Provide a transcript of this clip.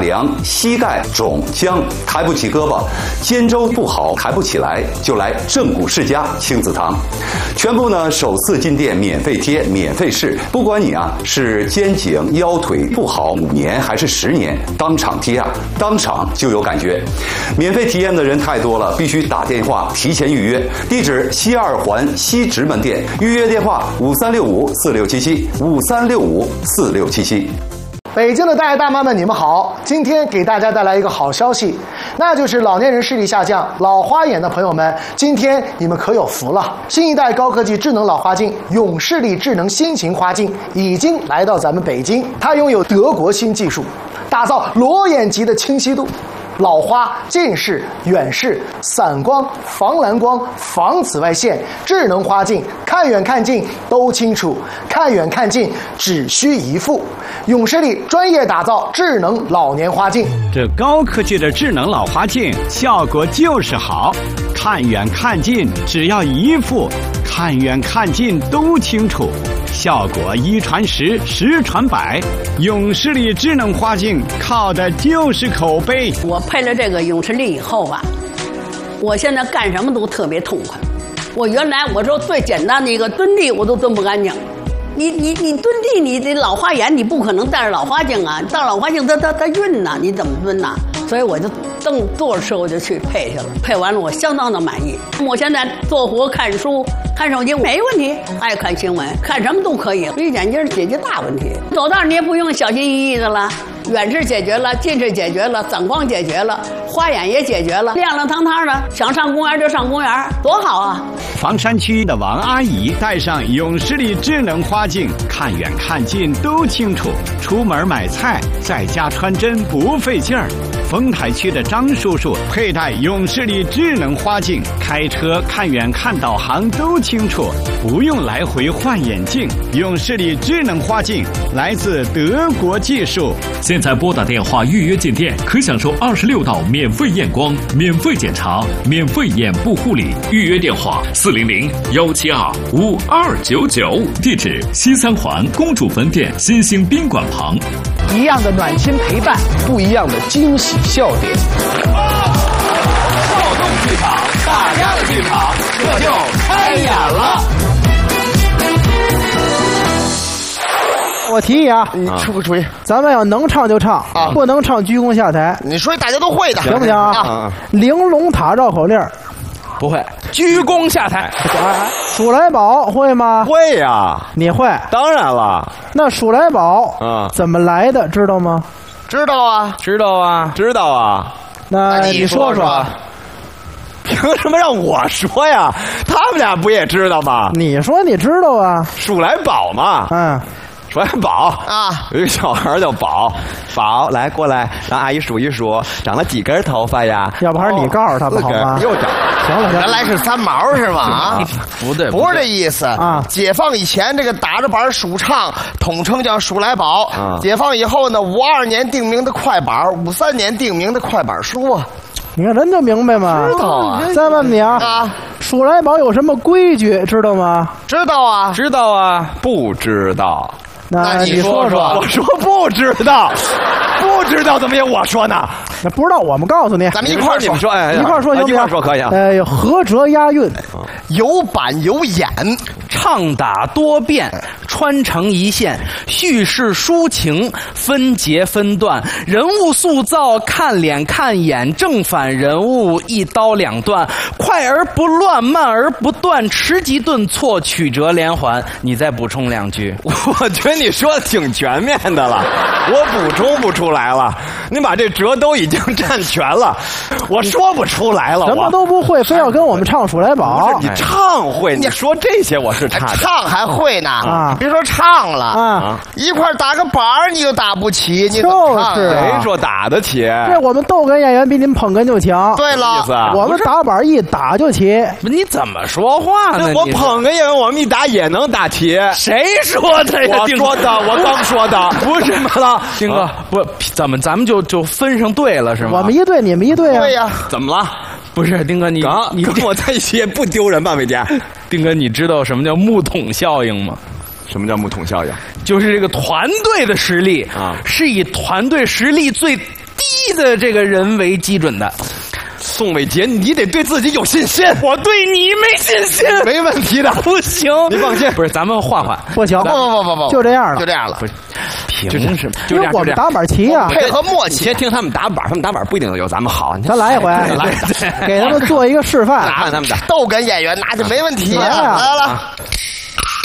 凉、膝盖肿僵、抬不起胳膊、肩周不好抬不起来，就来正骨世家亲子堂。全部呢首次进店免费贴、免费试，不管你啊是肩颈腰腿不好5年还是10年，当场贴啊，当场就有感觉。免费体验的人太多了，必须打电话提前预约。地址西2环西直门店，预约电话5365467753654677。 北京的大爷大妈们，你们好！今天给大家带来一个好消息，那就是老年人视力下降、老花眼的朋友们，今天你们可有福了！新一代高科技智能老花镜永视力智能新型花镜已经来到咱们北京，它拥有德国新技术，打造裸眼级的清晰度。老花、近视、远视、散光、防蓝光、防紫外线，智能花镜，看远看近都清楚，看远看近只需一副。永视力专业打造智能老年花镜， 这高科技的智能老花镜效果就是好，看远看近只要一副，看远看近都清楚，效果1传10，10传100。永视力智能花镜靠的就是口碑。 我配了这个永视力以后吧，我现在干什么都特别痛快。我原来我说最简单的一个蹲地我都蹲不干净，你蹲地，你这老花眼你不可能戴着老花镜啊，戴老花镜它晕呐，你怎么蹲呐？所以我就坐着车我就去配去了，配完了我相当的满意。我现在做活看书看手机没问题，爱看新闻看什么都可以，绿眼镜解决大问题。走道你也不用小心翼翼的了，远视解决了，近视解决了，散光解决了，花眼也解决了，亮亮堂堂的，想上公园就上公园，多好啊！ 房山区的王阿姨戴上永视力智能花镜，看远看近都清楚，出门买菜在家穿针不费劲儿。丰台区的张叔叔佩戴永视力智能花镜，开车看远看导航都清楚，不用来回换眼镜。永视力智能花镜来自德国技术。 现在拨打电话预约进店，可享受26道免费验光、免费检查、免费眼部护理。预约电话400-172-5299，地址西3环公主坟店新兴宾馆旁。 一样的暖心陪伴，不一样的惊喜笑点。 躁动剧场，大家的剧场，这就开演了。 我提议啊， 你出不出去？ 咱们要能唱就唱啊，不能唱鞠躬下台。 你说大家都会的， 行不行啊？玲珑塔绕口令不会，鞠躬下台。 数来宝会吗？ 会呀， 你会？ 当然了。 那数来宝怎么来的？知道吗？ 知道啊，知道啊，知道啊。 那你说说。 凭什么让我说呀？他们俩不也知道吗？ 你说你知道啊？ 数来宝嘛。数来宝啊， 有一个小孩叫宝，宝来过来，让阿姨数一数，长了几根头发呀？ 要不还是你告诉他不好吗？ 又长。 行了， 原来是三毛是吗？啊， 不对， 不是这意思啊。解放以前这个打着板数唱，统称叫数来宝。解放以后呢，52年定名的快板，53年定名的快板书啊。 你看人就明白吗？ 知道啊。 再问你啊，数来宝有什么规矩知道吗？ 知道啊。 知道啊。不知道。 那你说说。 我说不知道，不知道怎么也我说呢？ 那不知道我们告诉你， 咱们一块儿说。 你们说，哎， 一块儿说行不行？ 一块儿说可以啊。 合辙押韵， 有板有眼， 唱打多变，穿成一线，叙事抒情，分节分段，人物塑造看脸看眼，正反人物一刀两断，快而不乱，慢而不断，迟急顿挫，曲折连环。你再补充2句。 我觉得你说的挺全面的了，我补充不出来了。你把这折都已经占全了，我说不出来了。 什么都不会，非要跟我们唱数来宝。 不是你唱会，你说这些我是差的。 唱还会呢啊！别说唱了啊，一块打个板你就打不起，你就是谁说打得起？ 这我们逗哏演员比您捧哏就强。 对了， 我们打板一打就起。 你怎么说话呢？ 我捧哏演员，我们一打也能打齐。 谁说的呀？ 我说的，我刚说的，不是吗？了， 丁哥，不，咱们就分上队了是吗？ 我们一队，你们一队啊？ 对呀。 怎么了？ 不是丁哥，你跟我在一起也不丢人吧，伟杰？ 丁哥，你知道什么叫木桶效应吗？ 什么叫木桶效应？ 就是这个团队的实力啊，是以团队实力最低的这个人为基准的。 宋伟杰，你得对自己有信心。 我对你没信心， 没问题的， 不行， 你放心。 不是，咱们换换， 不行， 不， 就这样了， 就这样了。 不是，凭什么？ 因为我们打板齐啊， 配合默契。 先听他们打板，他们打板不一定有咱们好。 咱来一回，给他们做一个示范， 看他们打逗哏演员那就没问题。来了。